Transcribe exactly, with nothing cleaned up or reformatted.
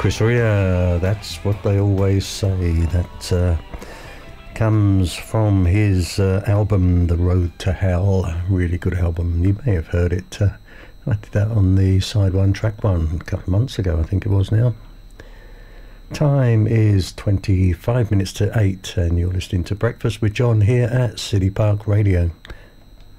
Chris Rea, that's what they always say. That uh, comes from his uh, album The Road to Hell. Really good album. You may have heard it. Uh, I did that on the side one, track one, a couple of months ago, I think it was now. Time is twenty-five minutes to eight, and you're listening to Breakfast with John here at City Park Radio.